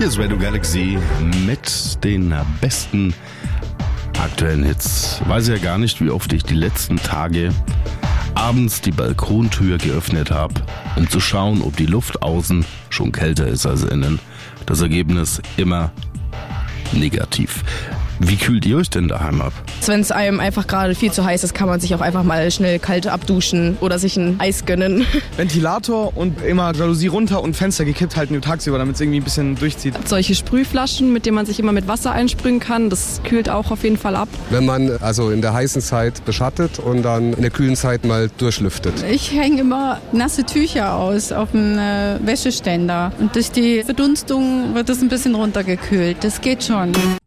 Hier ist Radio Galaxy mit den besten aktuellen Hits. Weiß ja gar nicht, wie oft ich die letzten Tage abends die Balkontür geöffnet habe, um zu schauen, ob die Luft außen schon kälter ist als innen. Das Ergebnis immer negativ. Wie kühlt ihr euch denn daheim ab? Wenn es einem einfach gerade viel zu heiß ist, kann man sich auch einfach mal schnell kalt abduschen oder sich ein Eis gönnen. Ventilator und immer Jalousie runter und Fenster gekippt halten tagsüber, damit es irgendwie ein bisschen durchzieht. Solche Sprühflaschen, mit denen man sich immer mit Wasser einsprühen kann, das kühlt auch auf jeden Fall ab. Wenn man also in der heißen Zeit beschattet und dann in der kühlen Zeit mal durchlüftet. Ich hänge immer nasse Tücher aus auf dem Wäscheständer und durch die Verdunstung wird es ein bisschen runtergekühlt. Das geht schon.